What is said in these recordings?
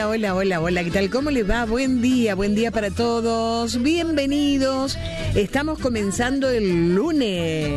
Hola, ¿qué tal? ¿Cómo les va? Buen día para todos. Bienvenidos. Estamos comenzando el lunes.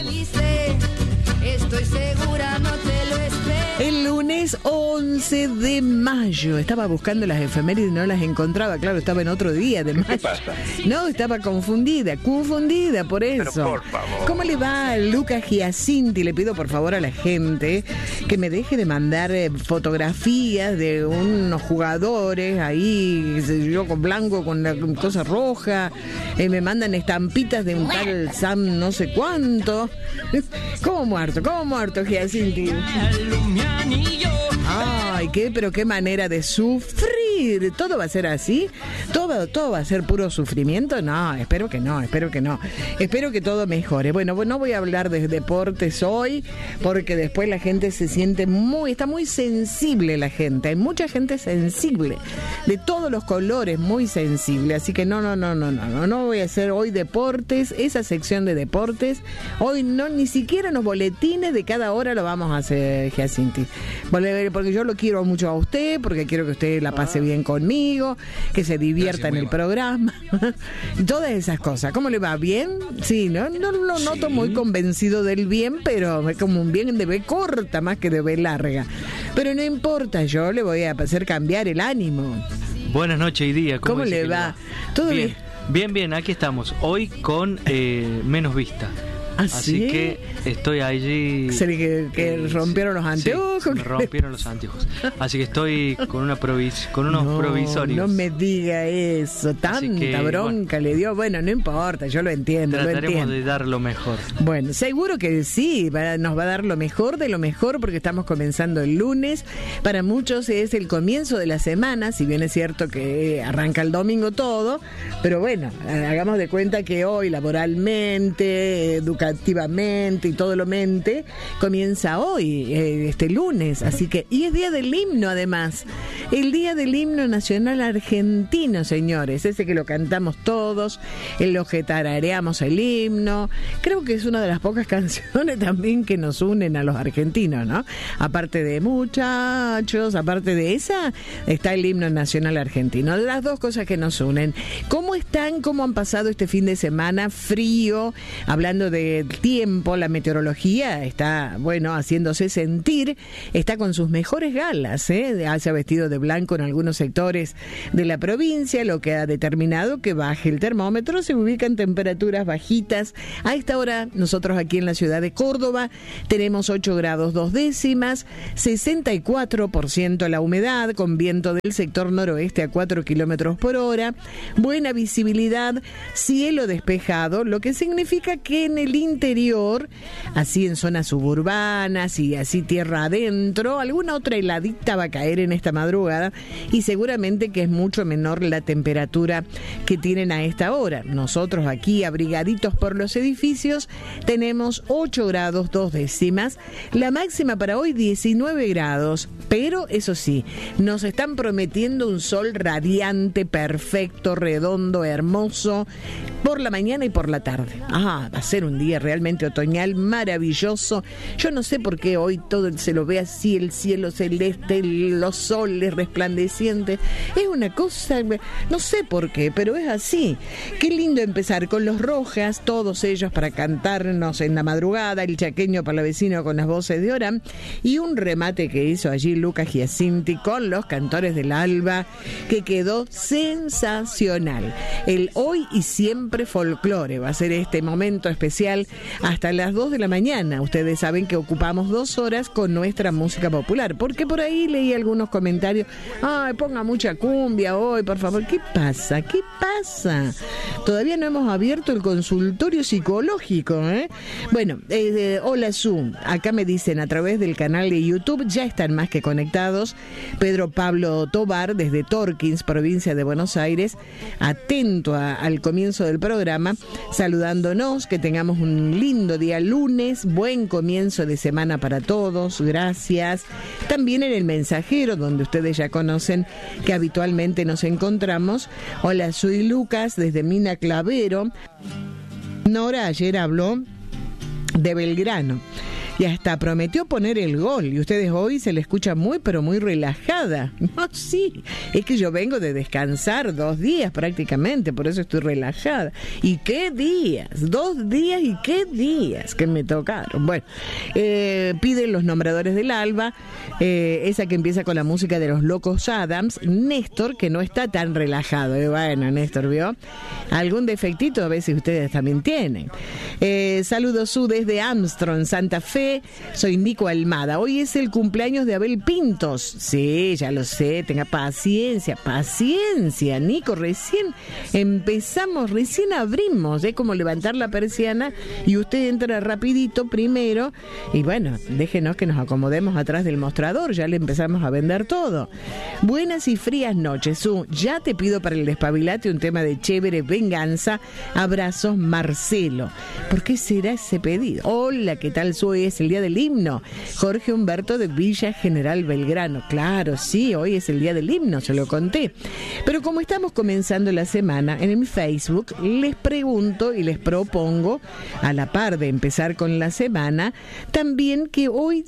Estoy segura, no te lo espero. El lunes 11 de mayo. Estaba buscando las efemérides y no las encontraba. Claro, estaba en otro día de mayo. ¿Qué pasa? No, estaba confundida por eso. Pero por favor. ¿Cómo le va a Lucas Giacinti? Le pido por favor a la gente que me deje de mandar fotografías de unos jugadores ahí, qué sé yo, con blanco, con la cosa roja. Me mandan estampitas de un tal Sam no sé cuánto. ¿Cómo muerto, Giacinti? Ay, qué manera de sufrir. ¿Todo va a ser así? ¿Todo va a ser puro sufrimiento? No, espero que no. Espero que todo mejore. Bueno, no voy a hablar de deportes hoy, porque después la gente se siente está muy sensible la gente. Hay mucha gente sensible, de todos los colores, muy sensible. Así que no voy a hacer hoy deportes, esa sección de deportes. Hoy no, ni siquiera los boletines de cada hora lo vamos a hacer, Giacinti. Porque yo lo quiero mucho a usted, porque quiero que usted la pase bien conmigo, que se divierta en el programa. Todas esas cosas. ¿Cómo le va? ¿Bien? Sí, no lo noto muy convencido del bien, pero es como un bien de B corta más que de B larga. Pero no importa, yo le voy a hacer cambiar el ánimo. Buenas noches y día. ¿Cómo le va? ¿Todo bien? Bien, aquí estamos. Hoy con menos vista. ¿Ah, Así sí? que estoy allí. Que rompieron los anteojos. Sí, me rompieron los anteojos. Así que estoy con unos provisorios. No me diga eso. Tanta bronca le dio. Bueno, no importa, yo lo entiendo. Trataremos de dar lo mejor. Bueno, seguro que sí, nos va a dar lo mejor de lo mejor, porque estamos comenzando el lunes. Para muchos es el comienzo de la semana, si bien es cierto que arranca el domingo todo. Pero bueno, hagamos de cuenta que hoy laboralmente, educativamente y todo lo mente, comienza hoy, este lunes, así que, y es día del himno además, el día del himno nacional argentino, señores, ese que lo cantamos todos, en lo que tarareamos el himno. Creo que es una de las pocas canciones también que nos unen a los argentinos, ¿no? Aparte de muchachos, aparte de esa, está el himno nacional argentino, las dos cosas que nos unen. ¿Cómo están? ¿Cómo han pasado este fin de semana? Frío, hablando de tiempo, la meteorología está, haciéndose sentir, está con sus mejores galas, se ha vestido de blanco en algunos sectores de la provincia, lo que ha determinado que baje el termómetro, se ubican temperaturas bajitas. A esta hora, nosotros aquí en la ciudad de Córdoba tenemos 8 grados 2 décimas, 64% la humedad, con viento del sector noroeste a 4 kilómetros por hora, buena visibilidad, cielo despejado, lo que significa que en el interior, así en zonas suburbanas y así tierra adentro, alguna otra heladita va a caer en esta madrugada, y seguramente que es mucho menor la temperatura que tienen a esta hora. Nosotros aquí, abrigaditos por los edificios, tenemos 8 grados 2 décimas, la máxima para hoy 19 grados, pero eso sí, nos están prometiendo un sol radiante, perfecto, redondo, hermoso, por la mañana y por la tarde. Va a ser un día realmente otoñal maravilloso. Yo no sé por qué hoy todo se lo ve así, el cielo celeste, los soles resplandecientes. Es una cosa, no sé por qué, pero es así. Qué lindo empezar con los Rojas, todos ellos para cantarnos en la madrugada, el chaqueño palavecino con las voces de Orán, y un remate que hizo allí Lucas Giacinti con los cantores del alba, que quedó sensacional. El hoy y siempre folclore va a ser este momento especial hasta las 2 de la mañana. Ustedes saben que ocupamos 2 horas con nuestra música popular, porque por ahí leí algunos comentarios: ponga mucha cumbia hoy, por favor. ¿Qué pasa? Todavía no hemos abierto el consultorio psicológico, Bueno, hola Zoom, acá me dicen a través del canal de YouTube, ya están más que conectados. Pedro Pablo Tobar desde Torkins, provincia de Buenos Aires, atento al comienzo del programa, saludándonos, que tengamos un lindo día lunes, buen comienzo de semana para todos, gracias. También en el mensajero, donde ustedes ya conocen que habitualmente nos encontramos. Hola, soy Lucas desde Mina Clavero. Nora ayer habló de Belgrano Y hasta prometió poner el gol. Y ustedes hoy se le escucha muy, pero muy relajada. No, sí, es que yo vengo de descansar 2 días prácticamente, por eso estoy relajada. ¿Y qué días? 2 días y qué días que me tocaron. Bueno, piden los nombradores del alba, esa que empieza con la música de los Locos Adams. Néstor, que no está tan relajado. Bueno, Néstor, ¿vio? Algún defectito a veces ustedes también tienen. Saludos Su desde Armstrong, Santa Fe. Soy Nico Almada. Hoy es el cumpleaños de Abel Pintos. Sí, ya lo sé, tenga paciencia, Nico. Recién empezamos, recién abrimos. Es como levantar la persiana y usted entra rapidito primero. Y bueno, déjenos que nos acomodemos atrás del mostrador. Ya le empezamos a vender todo. Buenas y frías noches, Su. Ya te pido para el despabilate un tema de Chévere Venganza. Abrazos, Marcelo. ¿Por qué será ese pedido? Hola, ¿qué tal, Su? Hoy es el día del himno. Jorge Humberto de Villa General Belgrano. Claro, sí, hoy es el día del himno, se lo conté. Pero como estamos comenzando la semana, en mi Facebook les pregunto y les propongo, a la par de empezar con la semana, también que hoy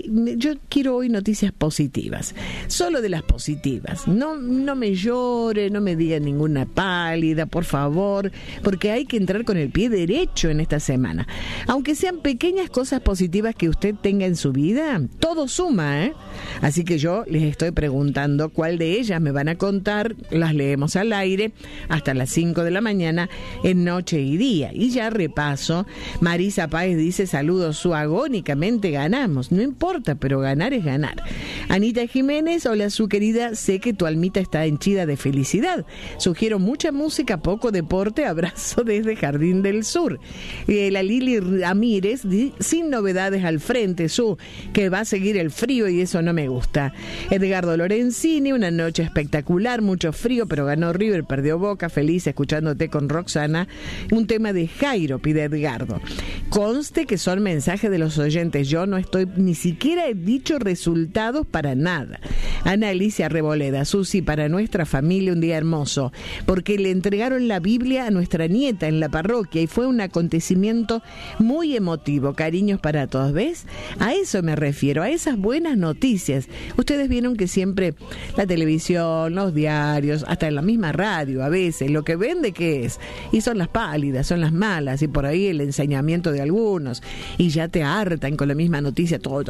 yo quiero hoy noticias positivas. Solo de las positivas. No me llore, no me diga ninguna pálida, por favor, porque hay que entrar con el pie derecho en esta semana. Aunque sean pequeñas cosas positivas que usted tenga en su vida, todo suma, ¿eh? Así que yo les estoy preguntando cuál de ellas me van a contar, las leemos al aire hasta las 5 de la mañana en Noche y Día. Y ya repaso, Marisa Páez dice, saludos, Su, agónicamente ganamos. No importa, pero ganar es ganar. Anita Jiménez, hola, Su querida, sé que tu almita está henchida de felicidad. Sugiero mucha música, poco deporte, abrazo desde Jardín del Sur. La Lili Ramírez, sin novedades al frente, Su, que va a seguir el frío y eso no me gusta. Edgardo Lorenzini, una noche espectacular, mucho frío, pero ganó River, perdió Boca, feliz escuchándote con Roxana. Un tema de Jairo, pide Edgardo. Conste que son mensajes de los oyentes, yo no estoy, ni siquiera he dicho resultados para nada. Ana Alicia Reboleda, Susi, para nuestra familia un día hermoso, porque le entregaron la Biblia a nuestra nieta en la parroquia y fue un acontecimiento muy emotivo. Cariños para todos, ¿ves? A eso me refiero, a esas buenas noticias. Ustedes vieron que siempre la televisión, los diarios, hasta en la misma radio, a veces, lo que vende, ¿qué es? Y son las pálidas, son las malas, y por ahí el ensañamiento de algunos, y ya te hartan con la misma noticia, todo,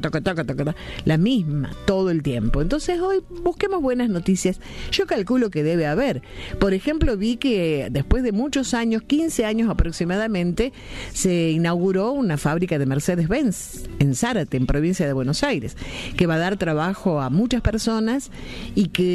la misma, todo el tiempo. Entonces hoy busquemos buenas noticias. Yo calculo que debe haber. Por ejemplo, vi que después de muchos años, 15 años aproximadamente, se inauguró una fábrica de Mercedes-Benz en Zárate, en provincia de Buenos Aires, que va a dar trabajo a muchas personas y que